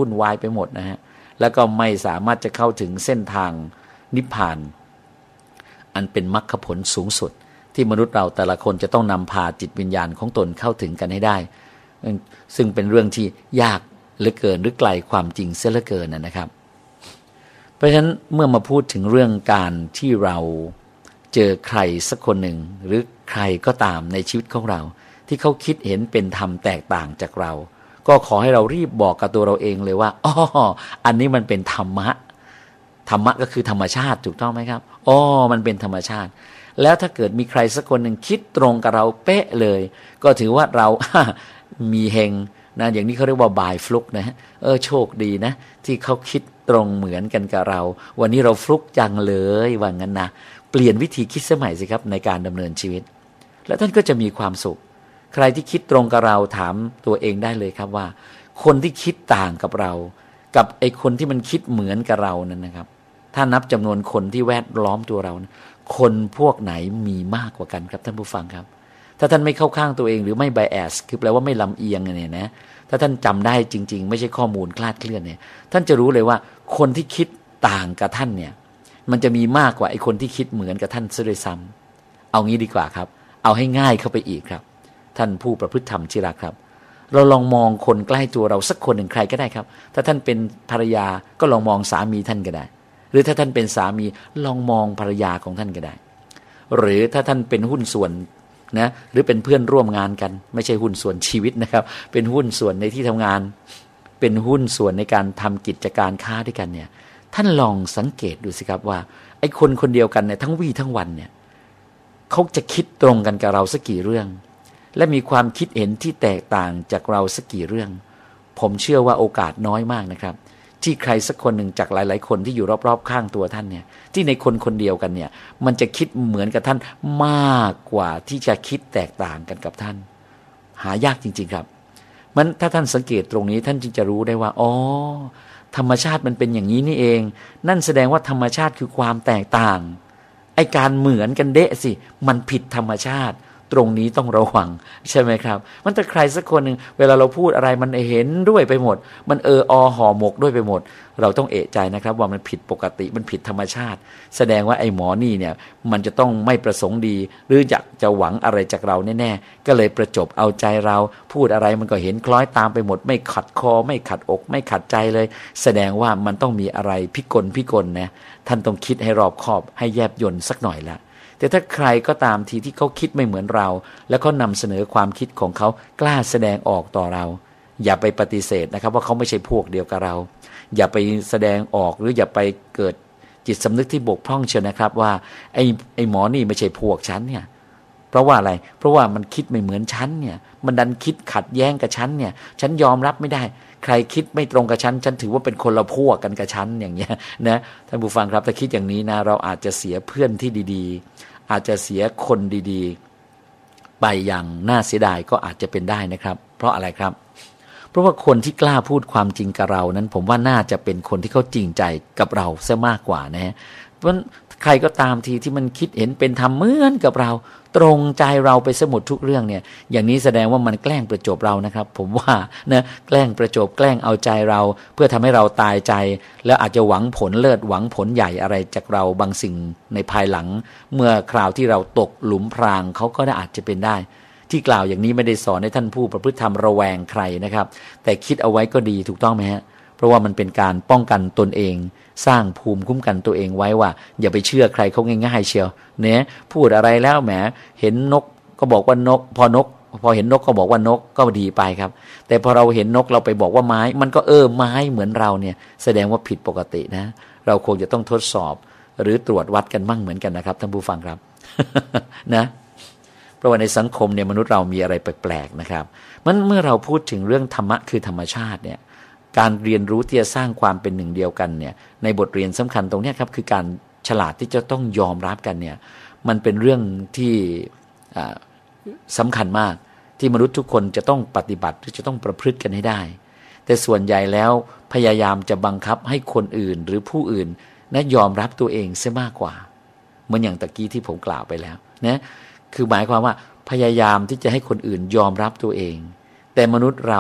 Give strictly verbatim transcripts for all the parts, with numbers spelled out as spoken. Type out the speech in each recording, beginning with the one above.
วุ่นวายไปหมดนะฮะแล้วก็ไม่สามารถจะเข้าถึงเส้นทางนิพพานอันเป็นมรรคผลสูงสุดที่มนุษย์เราแต่ละคนจะต้องนำพาจิตวิญญาณของตนเข้าถึงกันให้ได้ซึ่งเป็นเรื่องที่ยากเหลือเกินหรือไกลความจริงเสียเหลือเกินนะครับเพราะฉะนั้นเมื่อมาพูดถึงเรื่องการที่เราเจอใครสักคนหนึ่งหรือใครก็ตามในชีวิตของเราที่เขาคิดเห็นเป็นธรรมแตกต่างจากเราก็ขอให้เรารีบบอกกับตัวเราเองเลยว่าอ๋ออันนี้มันเป็นธรรมะธรรมะก็คือธรรมชาติถูกต้องไหมครับอ๋อมันเป็นธรรมชาติแล้วถ้าเกิดมีใครสักคนหนึ่งคิดตรงกับเราเป๊ะเลยก็ถือว่าเรา มีเฮงนะอย่างนี้เขาเรียกว่าบายฟลุกนะฮะเออโชคดีนะที่เขาคิดตรงเหมือนกันกับเราวันนี้เราฟลุกจังเลยว่างั้นนะเปลี่ยนวิธีคิดสมัยสิครับในการดำเนินชีวิตแล้วท่านก็จะมีความสุขใครที่คิดตรงกับเราถามตัวเองได้เลยครับว่าคนที่คิดต่างกับเรากับไอ้คนที่มันคิดเหมือนกับเรานั้นนะครับถ้านับจำนวนคนที่แวดล้อมตัวเราคนพวกไหนมีมากกว่ากันครับท่านผู้ฟังครับถ้าท่านไม่เข้าข้างตัวเองหรือไม่ไบแอสคือแปลว่าไม่ลำเอียงเนี่ยนะถ้าท่านจำได้จริงๆไม่ใช่ข้อมูลคลาดเคลื่อนเนี่ยท่านจะรู้เลยว่าคนที่คิดต่างกับท่านเนี่ยมันจะมีมากกว่าไอ้คนที่คิดเหมือนกับท่านซะด้วยซ้ำเอางี้ดีกว่าครับเอาให้ง่ายเข้าไปอีกครับท่านผู้ประพฤติธรรมที่รักครับเราลองมองคนใกล้ตัวเราสักคนหนึ่งใครก็ได้ครับถ้าท่านเป็นภรรยาก็ลองมองสามีท่านก็ได้หรือถ้าท่านเป็นสามีลองมองภรรยาของท่านก็ได้หรือถ้าท่านเป็นหุ้นส่วนนะหรือเป็นเพื่อนร่วมงานกันไม่ใช่หุ้นส่วนชีวิตนะครับเป็นหุ้นส่วนในที่ทำงานเป็นหุ้นส่วนในการทำกิจการค้าด้วยกันเนี่ยท่านลองสังเกตดูสิครับว่าไอ้คนคนเดียวกันเนี่ยทั้งวี่ทั้งวันเนี่ยเขาจะคิดตรงกันกับเราสักกี่เรื่องและมีความคิดเห็นที่แตกต่างจากเราสักกี่เรื่องผมเชื่อว่าโอกาสน้อยมากนะครับที่ใครสักคนหนึ่งจากหลายๆคนที่อยู่รอบๆข้างตัวท่านเนี่ยที่ในคนคนเดียวกันเนี่ยมันจะคิดเหมือนกับท่านมากกว่าที่จะคิดแตกต่างกันกับท่านหายากจริงๆครับมันถ้าท่านสังเกตตรงนี้ท่านจึงจะรู้ได้ว่าอ๋อธรรมชาติมันเป็นอย่างนี้นี่เองนั่นแสดงว่าธรรมชาติคือความแตกต่างไอ้การเหมือนกันเดะสิมันผิดธรรมชาติตรงนี้ต้องระวังใช่ไหมครับมันแต่ใครสักคนหนึ่งเวลาเราพูดอะไรมันเห็นด้วยไปหมดมันเอออห่อหมกด้วยไปหมดเราต้องเอะใจนะครับว่ามันผิดปกติมันผิดธรรมชาติแสดงว่าไอ้หมอนี่เนี่ยมันจะต้องไม่ประสงค์ดีหรืออยากจะหวังอะไรจากเราแน่ๆก็เลยประจบเอาใจเราพูดอะไรมันก็เห็นคล้อยตามไปหมดไม่ขัดคอไม่ขัดอกไม่ขัดใจเลยแสดงว่ามันต้องมีอะไรพิกลพิกลนะท่านต้องคิดให้รอบคอบให้แยบยลสักหน่อยละแต่ถ้าใครก็ตามทีที่เขาคิดไม่เหมือนเราแล้วเขานำเสนอความคิดของเขากล้าแสดงออกต่อเราอย่าไปปฏิเสธนะครับว่าเขาไม่ใช่พวกเดียวกับเราอย่าไปแสดงออกหรืออย่าไปเกิดจิตสำนึกที่บกพร่องเชียวนะครับว่าไอ้ไอ้หมอนี่ไม่ใช่พวกฉันเนี่ยเพราะว่าอะไรเพราะว่ามันคิดไม่เหมือนฉันเนี่ยมันดันคิดขัดแย้งกับฉันเนี่ยฉันยอมรับไม่ได้ใครคิดไม่ตรงกับฉันฉันถือว่าเป็นคนละพวกกันกับฉันอย่างเงี้ยนะท่านผู้ฟังครับถ้าคิดอย่างนี้นะเราอาจจะเสียเพื่อนที่ดีๆอาจจะเสียคนดีๆไปอย่างน่าเสียดายก็อาจจะเป็นได้นะครับเพราะอะไรครับเพราะว่าคนที่กล้าพูดความจริงกับเรานั้นผมว่าน่าจะเป็นคนที่เขาจริงใจกับเราซะมากกว่านะฮะเพราะใครก็ตามทีที่มันคิดเห็นเป็นธรรมเหมือนกับเราตรงใจเราไปสมุดทุกเรื่องเนี่ยอย่างนี้แสดงว่ามันแกล้งประจบเรานะครับผมว่านะแกล้งประจบแกล้งเอาใจเราเพื่อทำให้เราตายใจแล้วอาจจะหวังผลเลิศหวังผลใหญ่อะไรจากเราบางสิ่งในภายหลังเมื่อคราวที่เราตกหลุมพรางเขาก็อาจจะเป็นได้ที่กล่าวอย่างนี้ไม่ได้สอนให้ท่านผู้ประพฤติธรรมระแวงใครนะครับแต่คิดเอาไว้ก็ดีถูกต้องไหมฮะเพราะว่ามันเป็นการป้องกันตนเองสร้างภูมิคุ้มกันตัวเองไว้ว่าอย่าไปเชื่อใครเขาง่ายๆเชียวเนี่ยพูดอะไรแล้วแหมเห็นนกก็บอกว่านกพอนกพอเห็นนกก็บอกว่านกก็ดีไปครับแต่พอเราเห็นนกเราไปบอกว่าไม้มันก็เออไม้เหมือนเราเนี่ยแสดงว่าผิดปกตินะเราควรจะต้องทดสอบหรือตรวจวัดกันบ้างเหมือนกันนะครับท่านผู้ฟังครับ นะเพราะว่าในสังคมเนี่ยมนุษย์เรามีอะไรแปลกๆนะครับมันเมื่อเราพูดถึงเรื่องธรรมะคือธรรมชาติเนี่ยการเรียนรู้ที่จะสร้างความเป็นหนึ่งเดียวกันเนี่ยในบทเรียนสำคัญตรงนี้ครับคือการฉลาดที่จะต้องยอมรับกันเนี่ยมันเป็นเรื่องที่สำคัญมากที่มนุษย์ทุกคนจะต้องปฏิบัติหรือจะต้องประพฤติกันให้ได้แต่ส่วนใหญ่แล้วพยายามจะบังคับให้คนอื่นหรือผู้อื่นนะยอมรับตัวเองเสียมากกว่าเหมือนอย่างตะกี้ที่ผมกล่าวไปแล้วนะคือหมายความว่าพยายามที่จะให้คนอื่นยอมรับตัวเองแต่มนุษย์เรา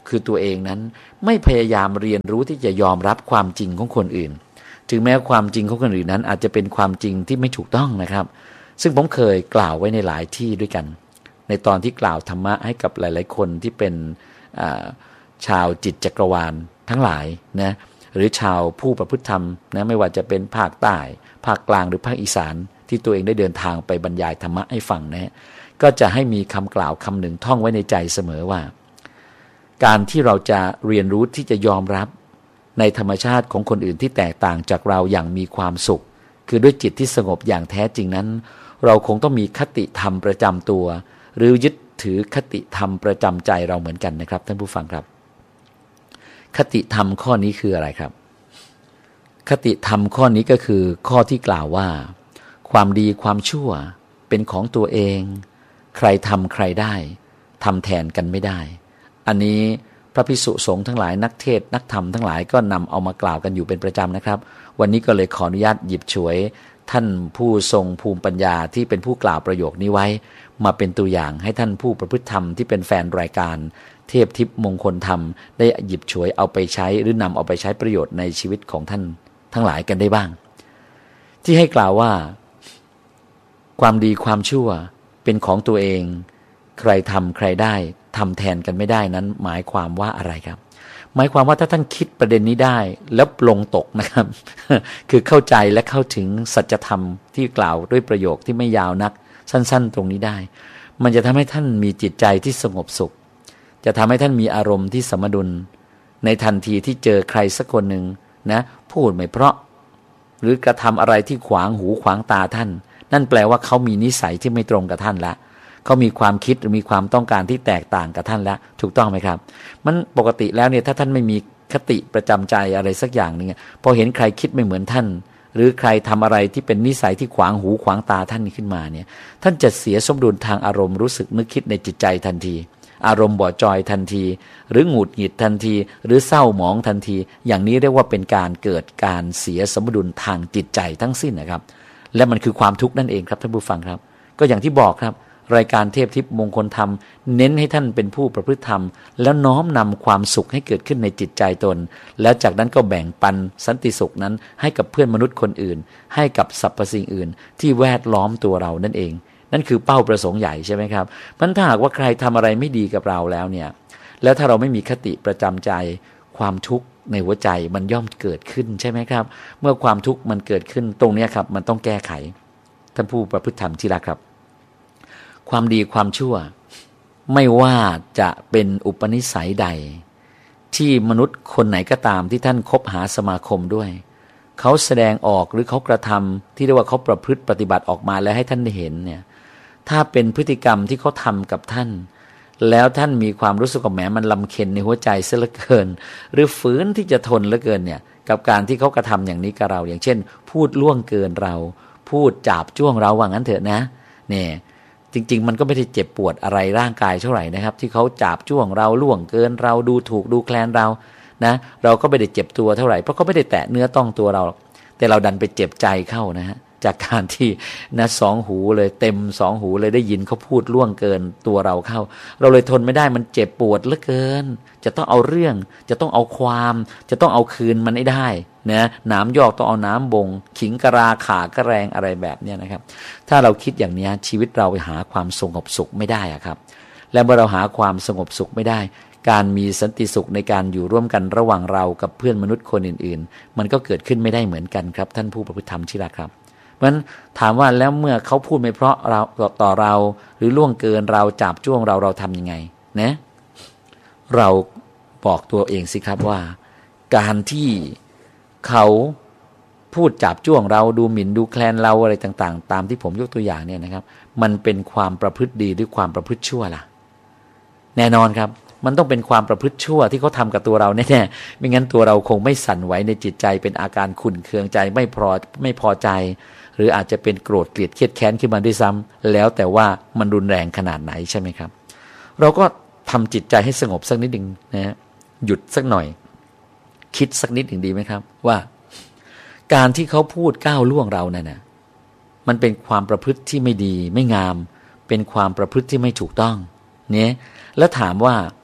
คือตัวเองนั้นไม่พยายามเรียนรู้ที่จะยอมรับความจริงของคนอื่นถึงแม้ความจริงของคนอื่นนั้นอาจจะเป็นความจริงที่ไม่ถูกต้องนะครับซึ่งผมเคยกล่าวไว้ในหลายที่ด้วยกันในตอนที่กล่าวธรรมะให้กับหลายๆคนที่เป็นชาวจิตจักรวาลทั้งหลายนะหรือชาวผู้ประพฤติธรรมนะไม่ว่าจะเป็นภาคใต้ภาคกลางหรือภาคอีสานที่ตัวเองได้เดินทางไปบรรยายธรรมะให้ฟังนะก็จะให้มีคำกล่าวคำหนึ่งท่องไว้ในใจเสมอว่าการที่เราจะเรียนรู้ที่จะยอมรับในธรรมชาติของคนอื่นที่แตกต่างจากเราอย่างมีความสุขคือด้วยจิตที่สงบอย่างแท้จริงนั้นเราคงต้องมีคติธรรมประจำตัวหรือยึดถือคติธรรมประจำใจเราเหมือนกันนะครับท่านผู้ฟังครับคติธรรมข้อนี้คืออะไรครับคติธรรมข้อนี้ก็คือข้อที่กล่าวว่าความดีความชั่วเป็นของตัวเองใครทำใครได้ทำแทนกันไม่ได้อันนี้พระภิกษุสงฆ์ทั้งหลายนักเทศนักธรรมทั้งหลายก็นำเอามากล่าวกันอยู่เป็นประจำนะครับวันนี้ก็เลยขออนุญาตหยิบฉวยท่านผู้ทรงภูมิปัญญาที่เป็นผู้กล่าวประโยคนี้ไว้มาเป็นตัวอย่างให้ท่านผู้ประพฤติธรรมที่เป็นแฟนรายการเทพทิพย์มงคลธรรมได้หยิบฉวยเอาไปใช้หรือนำเอาไปใช้ประโยชน์ในชีวิตของท่านทั้งหลายกันได้บ้างที่ให้กล่าวว่าความดีความชั่วเป็นของตัวเองใครทำใครได้ทำแทนกันไม่ได้นั้นหมายความว่าอะไรครับหมายความว่าถ้าท่านคิดประเด็นนี้ได้แล้วลงตกนะครับ คือเข้าใจและเข้าถึงสัจธรรมที่กล่าวด้วยประโยคที่ไม่ยาวนักสั้นๆตรงนี้ได้มันจะทำให้ท่านมีจิตใจที่สงบสุขจะทำให้ท่านมีอารมณ์ที่สมดุลในทันทีที่เจอใครสักคนหนึ่งนะพูดไม่เพราะหรือกระทำอะไรที่ขวางหูขวางตาท่านนั่นแปลว่าเขามีนิสัยที่ไม่ตรงกับท่านละเขามีความคิดหรือมีความต้องการที่แตกต่างกับท่านแล้วถูกต้องไหมครับมันปกติแล้วเนี่ยถ้าท่านไม่มีคติประจำใจอะไรสักอย่างนึงพอเห็นใครคิดไม่เหมือนท่านหรือใครทำอะไรที่เป็นนิสัยที่ขวางหูขวางตาท่านขึ้นมาเนี่ยท่านจะเสียสมดุลทางอารมณ์รู้สึกนึกคิดในจิตใจทันทีอารมณ์บ่จอยทันทีหรือหงุดหงิดทันทีหรือเศร้าหมองทันทีอย่างนี้เรียกว่าเป็นการเกิดการเสียสมดุลทางจิตใจทั้งสิ้นนะครับและมันคือความทุกข์นั่นเองครับท่านผู้ฟังครับก็อย่างที่บอกครับรายการเทพทิพย์มงคลธรรมเน้นให้ท่านเป็นผู้ประพฤติธรรมแล้วน้อมนำความสุขให้เกิดขึ้นในจิตใจตนแล้วจากนั้นก็แบ่งปันสันติสุขนั้นให้กับเพื่อนมนุษย์คนอื่นให้กับสรรพสิ่งอื่นที่แวดล้อมตัวเรานั่นเองนั่นคือเป้าประสงค์ใหญ่ใช่ไหมครับมันถ้าหากว่าใครทำอะไรไม่ดีกับเราแล้วเนี่ยแล้วถ้าเราไม่มีคติประจำใจความทุกข์ในหัวใจมันย่อมเกิดขึ้นใช่ไหมครับเมื่อความทุกข์มันเกิดขึ้นตรงนี้ครับมันต้องแก้ไขท่านผู้ประพฤติธรรมที่รักครับความดีความชั่วไม่ว่าจะเป็นอุปนิสัยใดที่มนุษย์คนไหนก็ตามที่ท่านคบหาสมาคมด้วยเขาแสดงออกหรือเขากระทำที่เรียกว่าเขาประพฤติปฏิบัติออกมาแล้วให้ท่านได้เห็นเนี่ยถ้าเป็นพฤติกรรมที่เขาทำกับท่านแล้วท่านมีความรู้สึกว่าแหมมันลำเค็ญในหัวใจเสียเหลือเกินหรือฝืนที่จะทนเหลือเกินเนี่ยกับการที่เขากระทำอย่างนี้กับเราอย่างเช่นพูดล่วงเกินเราพูดจาบจ้วงเราว่างั้นเถอะนะเนี่ยจริงๆมันก็ไม่ได้เจ็บปวดอะไรร่างกายเท่าไหร่นะครับที่เขาจาบจ้วงเราล่วงเกินเราดูถูกดูแคลนเรานะเราก็ไม่ได้เจ็บตัวเท่าไหร่เพราะเขาไม่ได้แตะเนื้อต้องตัวเราแต่เราดันไปเจ็บใจเข้านะฮะจากการที่นะสองหูเลยเต็มสองหูเลยได้ยินเขาพูดล่วงเกินตัวเราเข้าเราเลยทนไม่ได้มันเจ็บปวดเหลือเกินจะต้องเอาเรื่องจะต้องเอาความจะต้องเอาคืนมันให้ได้นะน้ำยอกต้องเอาน้ำบงขิงกระราขากระแรงอะไรแบบนี้นะครับถ้าเราคิดอย่างนี้ชีวิตเราไปหาความสงบสุขไม่ได้อะครับและเมื่อเราหาความสงบสุขไม่ได้การมีสันติสุขในการอยู่ร่วมกันระหว่างเรากับเพื่อนมนุษย์คนอื่นๆมันก็เกิดขึ้นไม่ได้เหมือนกันครับท่านผู้ประพฤติธรรมที่รักครับเพราะฉะนั้นถามว่าแล้วเมื่อเขาพูดไม่เพราะเราต่อเราหรือล่วงเกินเราจับจ้วงเราเราทำยังไงนะเราบอกตัวเองสิครับว่าการที่เขาพูดจับจ้วงเราดูหมิ่นดูแคลนเราอะไรต่างๆตามที่ผมยกตัวอย่างเนี่ยนะครับมันเป็นความประพฤติดีหรือความประพฤติชั่วล่ะแน่นอนครับมันต้องเป็นความประพฤติชั่วที่เขาทำกับตัวเราแน่ๆไม่งั้นตัวเราคงไม่สั่นไหวในจิตใจเป็นอาการขุ่นเคืองใจไม่พอไม่พอใจหรืออาจจะเป็นโกรธเกลียดเครียดแค้นขึ้นมาด้วยซ้ำแล้วแต่ว่ามันรุนแรงขนาดไหนใช่ไหมครับเราก็ทำจิตใจให้สงบสักนิดหนึ่งนะหยุดสักหน่อยคิดสักนิดหนึ่งดีไหมครับว่าการที่เขาพูดก้าวล่วงเรานั่นนะมันเป็นความประพฤติที่ไม่ดีไม่งามเป็นความประพฤติที่ไม่ถูกต้องเนี่ยแล้วถามว่า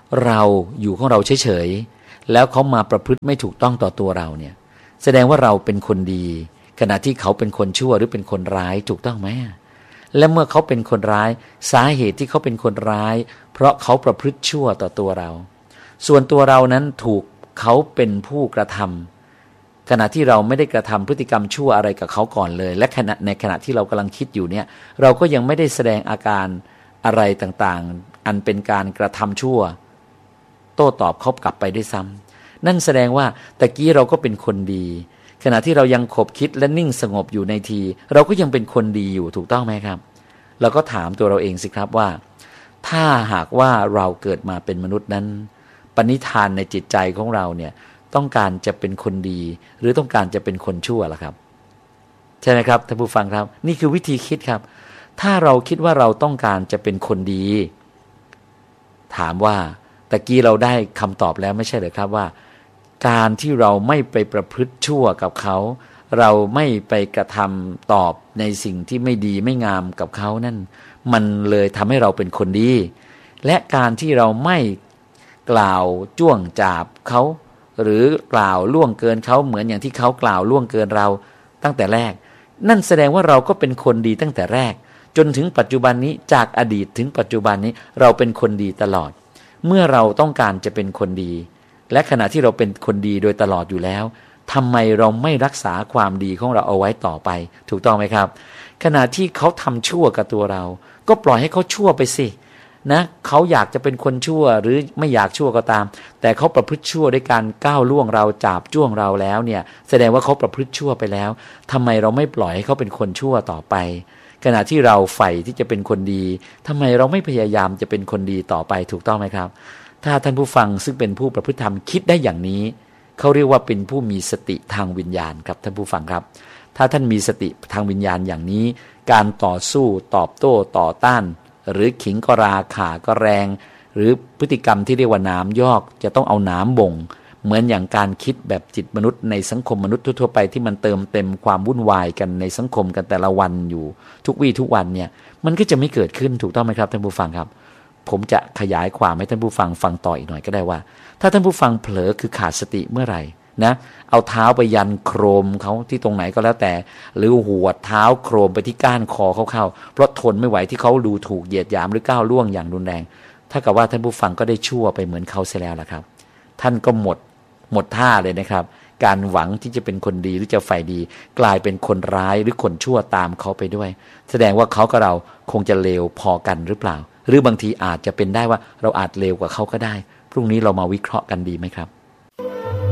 เราอยู่ของเราเฉยๆแล้วเขามาประพฤติไม่ถูกต้องต่อตัวเราเนี่ยแสดงว่าเราเป็นคนดีขณะที่เขาเป็นคนชั่วหรือเป็นคนร้ายถูกต้องไหมและเมื่อเขาเป็นคนร้ายสาเหตุที่เขาเป็นคนร้ายเพราะเขาประพฤติชั่วต่อตัวเราส่วนตัวเรานั้นถูกเขาเป็นผู้กระทำขณะที่เราไม่ได้กระทำพฤติกรรมชั่วอะไรกับเขาก่อนเลยและขณะในขณะที่เรากำลังคิดอยู่เนี่ยเราก็ยังไม่ได้แสดงอาการอะไรต่างๆอันเป็นการกระทำชั่วโต้ตอบเขากลับไปด้วยซ้ำนั่นแสดงว่าตะกี้เราก็เป็นคนดีขณะที่เรายังขบคิดและนิ่งสงบอยู่ในทีเราก็ยังเป็นคนดีอยู่ถูกต้องไหมครับเราก็ถามตัวเราเองสิครับว่าถ้าหากว่าเราเกิดมาเป็นมนุษย์นั้นปณิธานในจิตใจของเราเนี่ยต้องการจะเป็นคนดีหรือต้องการจะเป็นคนชั่วล่ะครับใช่ไหมครับท่านผู้ฟังครับนี่คือวิธีคิดครับถ้าเราคิดว่าเราต้องการจะเป็นคนดีถามว่าตะกี้เราได้คำตอบแล้วไม่ใช่เหรอครับว่าการที่เราไม่ไปประพฤติชั่วกับเขาเราไม่ไปกระทำตอบในสิ่งที่ไม่ดีไม่งามกับเขานั่นมันเลยทำให้เราเป็นคนดีและการที่เราไม่กล่าวจ้วงจาบเขาหรือกล่าวล่วงเกินเขาเหมือนอย่างที่เขากล่าวล่วงเกินเราตั้งแต่แรกนั่นแสดงว่าเราก็เป็นคนดีตั้งแต่แรกจนถึงปัจจุบันนี้จากอดีตถึงปัจจุบันนี้เราเป็นคนดีตลอดเมื่อเราต้องการจะเป็นคนดีและขณะที่เราเป็นคนดีโดยตลอดอยู่แล้วทำไมเราไม่รักษาความดีของเราเอาไว้ต่อไปถูกต้องไหมครับขณะที่เขาทำชั่วกับตัวเราก็ปล่อยให้เขาชั่วไปสินะเขาอยากจะเป็นคนชั่วหรือไม่อยากชั่วก็ตามแต่เขาประพฤติชั่วด้วยการก้าวล่วงเราจาบจ้วงเราแล้วเนี่ยแสดงว่าเขาประพฤติชั่วไปแล้วทำไมเราไม่ปล่อยให้เขาเป็นคนชั่วต่อไปขณะที่เราใฝ่ที่จะเป็นคนดีทำไมเราไม่พยายามจะเป็นคนดีต่อไปถูกต้องไหมครับถ้าท่านผู้ฟังซึ่งเป็นผู้ประพฤติธรรมคิดได้อย่างนี้เขาเรียกว่าเป็นผู้มีสติทางวิญญาณครับท่านผู้ฟังครับถ้าท่านมีสติทางวิญญาณอย่างนี้การต่อสู้ตอบโต้ต่อต้านหรือขิงก็ราขาก็แรงหรือพฤติกรรมที่เรียกว่าน้ำยอกจะต้องเอาน้ำบ่งเหมือนอย่างการคิดแบบจิตมนุษย์ในสังคมมนุษย์ทั่วๆไปที่มันเติมเต็มความวุ่นวายกันในสังคมกันแต่ละวันอยู่ทุกวี่ทุกวันเนี่ยมันก็จะไม่เกิดขึ้นถูกต้องไหมครับท่านผู้ฟังครับผมจะขยายความให้ท่านผู้ฟังฟังต่ออีกหน่อยก็ได้ว่าถ้าท่านผู้ฟังเผลอคือขาดสติเมื่อไหร่นะเอาเท้าไปยันโครมเขาที่ตรงไหนก็แล้วแต่หรือหัวเท้าโครมไปที่ก้านคอเขาเข้าเพราะทนไม่ไหวที่เขาดูถูกเหยียดหยามหรือก้าวล่วงอย่างรุนแรงถ้ากับว่าท่านผู้ฟังก็ได้ชั่วไปเหมือนเขาเสียแล้วล่ะครับท่านก็หมดหมดท่าเลยนะครับการหวังที่จะเป็นคนดีหรือจะฝ่ายดีกลายเป็นคนร้ายหรือคนชั่วตามเขาไปด้วยแสดงว่าเขากับเราคงจะเลวพอกันหรือเปล่าหรือบางทีอาจจะเป็นได้ว่าเราอาจเลวกว่าเขาก็ได้พรุ่งนี้เรามาวิเคราะห์กันดีไหมครับ